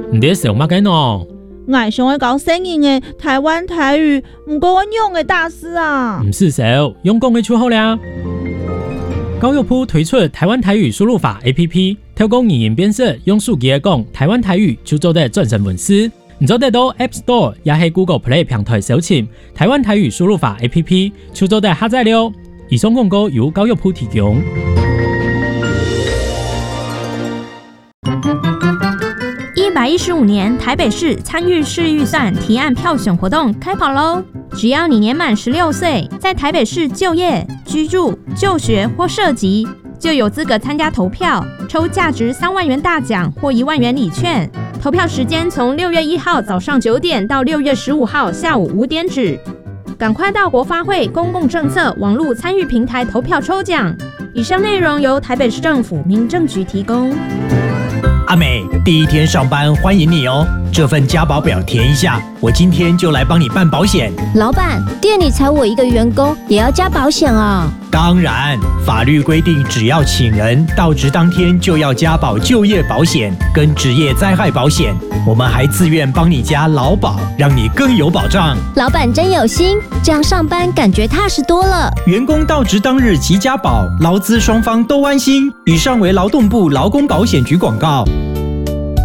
你在想乜嘅喏？ 我想要搞生硬的台湾台语，不过我用的大师啊。 唔是手，用讲嘅就好啦。教育部推出台湾台语输入法 APP， 透过语音辨识，用手机讲台湾台语就做得转成文字。你做得到 App Store 也係 Google Play 平台搜尋台灣台語輸入法 APP， 就做得下載了。以上廣告由教育部提供。 115年台北市参与式预算提案票选活动开跑喽！只要你年满16岁，在台北市就业、居住、就学或涉及，就有资格参加投票，抽价值3万元大奖或1万元礼券。投票时间从6月1号早上9点到6月15号下午5点止。赶快到国发会公共政策网络参与平台投票抽奖。以上内容由台北市政府民政局提供。 阿美，第一天上班欢迎你哦！这份加保表填一下，我今天就来帮你办保险。 老板，店里才我一个员工，也要加保险啊？ 当然，法律规定只要请人到职当天就要加保就业保险跟职业灾害保险，我们还自愿帮你加劳保，让你更有保障。 老板真有心，这样上班感觉踏实多了。 员工到职当日即加保，劳资双方都安心。以上为劳动部劳工保险局广告。